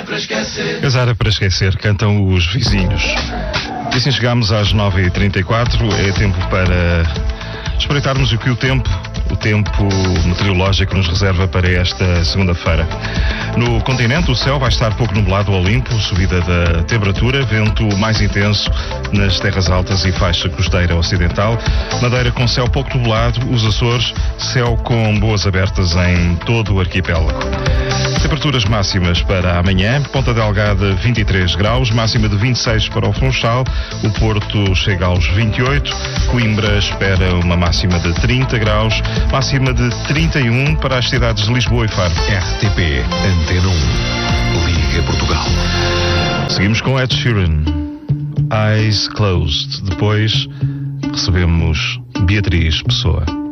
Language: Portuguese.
Casar é para esquecer, cantam os vizinhos. E assim chegamos às 9h34, é tempo para espreitarmos o que o tempo meteorológico nos reserva para esta segunda-feira. No continente, o céu vai estar pouco nublado ou limpo, subida da temperatura, vento mais intenso nas terras altas e faixa costeira ocidental, Madeira com céu pouco nublado, os Açores, céu com boas abertas em todo o arquipélago. Temperaturas máximas para amanhã, Ponta Delgada 23 graus, máxima de 26 para o Funchal, o Porto chega aos 28, Coimbra espera uma máxima de 30 graus, máxima de 31 para as cidades de Lisboa e Faro. RTP Antena 1, Liga Portugal. Seguimos com Ed Sheeran, Eyes Closed. Depois recebemos Beatriz Pessoa.